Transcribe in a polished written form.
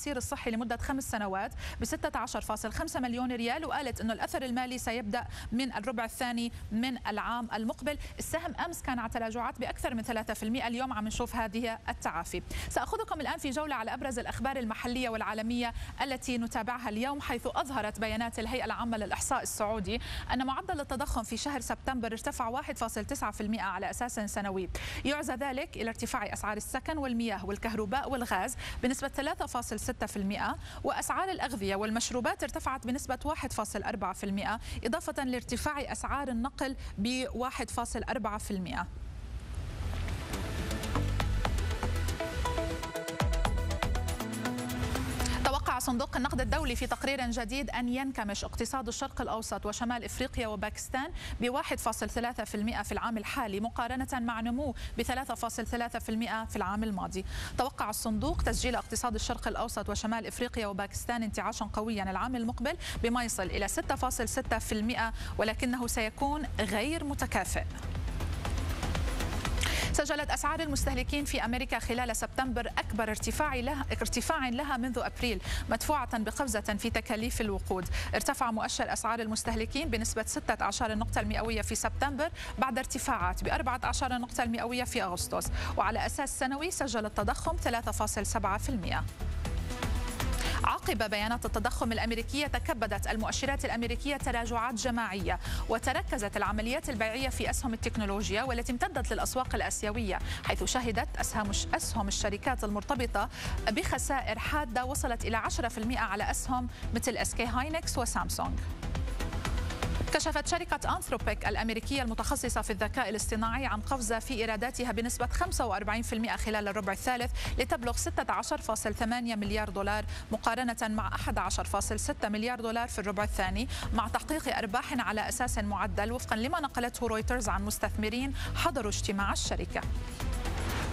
التعسير الصحي لمدة 5 سنوات ب 16.5 مليون ريال، وقالت أنه الأثر المالي سيبدأ من الربع الثاني من العام المقبل. السهم أمس كان على تراجعات بأكثر من 3%، اليوم عم نشوف هذه التعافي. سأخذكم الآن في جولة على أبرز الأخبار المحلية والعالمية التي نتابعها اليوم، حيث أظهرت بيانات الهيئة العامة للإحصاء السعودي أن معدل التضخم في شهر سبتمبر ارتفع 1.9% على أساس سنوي، يعزى ذلك إلى ارتفاع أسعار السكن والمياه والكهرباء والغاز بنسبة 3.6%، وأسعار الأغذية والمشروبات ارتفعت بنسبة 1.4%، إضافة لارتفاع أسعار النقل ب 1.4%. توقع صندوق النقد الدولي في تقرير جديد أن ينكمش اقتصاد الشرق الأوسط وشمال إفريقيا وباكستان ب 1.3% في العام الحالي، مقارنة مع نمو ب 3.3% في العام الماضي. توقع الصندوق تسجيل اقتصاد الشرق الأوسط وشمال إفريقيا وباكستان انتعاشا قويا العام المقبل بما يصل إلى 6.6%، ولكنه سيكون غير متكافئ. سجلت أسعار المستهلكين في أمريكا خلال سبتمبر أكبر ارتفاع لها منذ أبريل، مدفوعة بقفزة في تكاليف الوقود. ارتفع مؤشر أسعار المستهلكين بنسبة 16 نقطة المئوية في سبتمبر بعد ارتفاعات ب 14 نقطة المئوية في أغسطس، وعلى أساس سنوي سجل التضخم 3.7%. عقب بيانات التضخم الأمريكية تكبدت المؤشرات الأمريكية تراجعات جماعية، وتركزت العمليات البيعية في أسهم التكنولوجيا والتي امتدت للأسواق الآسيوية، حيث شهدت أسهم الشركات المرتبطة بخسائر حادة وصلت إلى 10% على أسهم مثل SK هاينكس وسامسونج. كشفت شركة أنثروبيك الأمريكية المتخصصة في الذكاء الاصطناعي عن قفزة في إيراداتها بنسبة 45% خلال الربع الثالث لتبلغ 16.8 مليار دولار، مقارنة مع 11.6 مليار دولار في الربع الثاني، مع تحقيق أرباح على أساس معدل وفقا لما نقلته رويترز عن مستثمرين حضروا اجتماع الشركة.